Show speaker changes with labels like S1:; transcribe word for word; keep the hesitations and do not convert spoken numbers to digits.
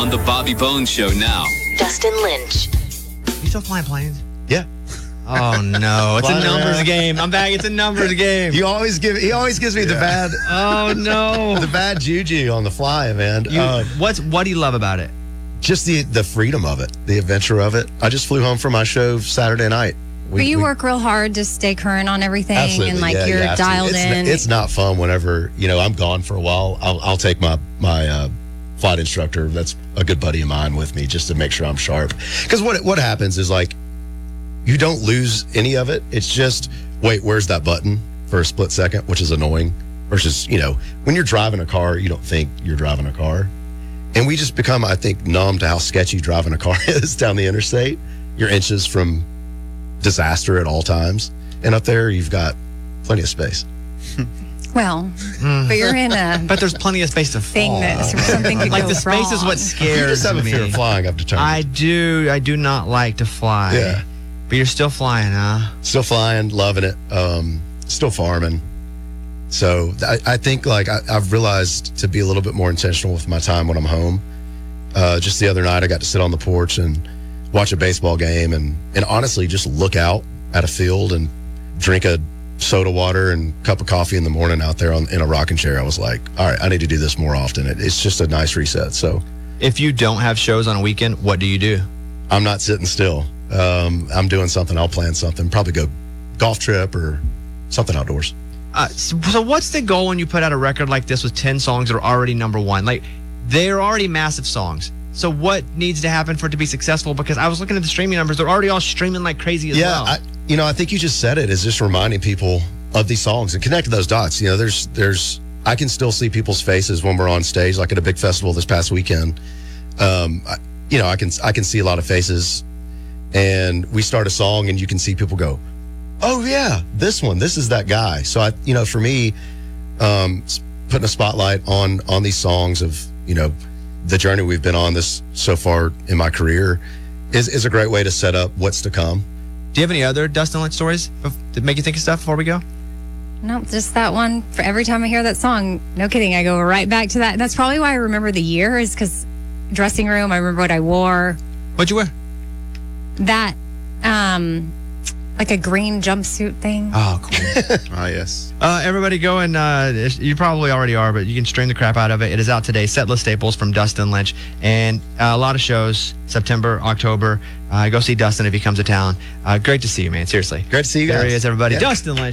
S1: on the Bobby Bones Show now.
S2: Dustin Lynch.
S3: You still flying planes?
S4: Yeah.
S3: Oh no, it's a numbers game. I'm back. It's a numbers game.
S4: You always give. He always gives me yeah. the bad.
S3: Oh no,
S4: the bad juju on the fly, man.
S3: You,
S4: uh,
S3: what's what do you love about it?
S4: Just the the freedom of it, the adventure of it. I just flew home from my show Saturday night.
S5: We, but you we, work real hard to stay current on everything, and like yeah, you're you dialed
S4: it's
S5: in.
S4: Not, it's not fun whenever you know I'm gone for a while. I'll, I'll take my my uh, flight instructor, that's a good buddy of mine, with me just to make sure I'm sharp. Because what what happens is like. You don't lose any of it. It's just, wait, where's that button for a split second, which is annoying. Versus, you know, when you're driving a car, you don't think you're driving a car. And we just become, I think, numb to how sketchy driving a car is down the interstate. You're inches from disaster at all times. And up there, you've got plenty of space.
S5: Well, mm. but you're in a...
S3: But there's plenty of space to
S5: thing
S3: fall.
S5: That something could
S3: like
S5: go
S3: the space
S5: wrong.
S3: Is what scares me.
S4: You just have a
S3: me.
S4: fear of flying, I've determined.
S3: I do. I do not like to fly.
S4: Yeah.
S3: But you're still flying, huh?
S4: Still flying, loving it. Um, still farming. So I, I think like I, I've realized to be a little bit more intentional with my time when I'm home. Uh, just the other night, I got to sit on the porch and watch a baseball game and, and honestly just look out at a field and drink a soda water and cup of coffee in the morning out there on, in a rocking chair. I was like, all right, I need to do this more often. It, it's just a nice reset. So
S3: if you don't have shows on a weekend, what do you do?
S4: I'm not sitting still. Um, I'm doing something. I'll plan something. Probably go golf trip or something outdoors.
S3: Uh, so, so what's the goal when you put out a record like this with ten songs that are already number one? Like, they're already massive songs. So what needs to happen for it to be successful? Because I was looking at the streaming numbers. They're already all streaming like crazy as
S4: yeah,
S3: well.
S4: Yeah, you know, I think you just said it, is just reminding people of these songs and connecting those dots. You know, there's, there's, I can still see people's faces when we're on stage, like at a big festival this past weekend. Um, I, you know, I can, I can see a lot of faces. And we start a song and you can see people go, oh yeah, this one, this is that guy. So I, you know, for me, um, putting a spotlight on, on these songs of, you know, the journey we've been on this so far in my career is, is a great way to set up what's to come.
S3: Do you have any other Dustin Lynch stories that make you think of stuff before we go?
S5: No, just that one. For every time I hear that song, no kidding, I go right back to that. And that's probably why I remember the year, is because dressing room, I remember what I wore.
S3: What'd you wear?
S5: That, um, like a green jumpsuit thing.
S3: Oh, cool.
S4: Ah, yes.
S3: Uh, everybody go and, uh, you probably already are, but you can stream the crap out of it. It is out today. Setlist Staples from Dustin Lynch. And uh, a lot of shows, September, October. Uh, go see Dustin if he comes to town. Uh, great to see you, man. Seriously.
S4: Great to see you guys.
S3: There he is, everybody.
S4: Yeah.
S3: Dustin Lynch.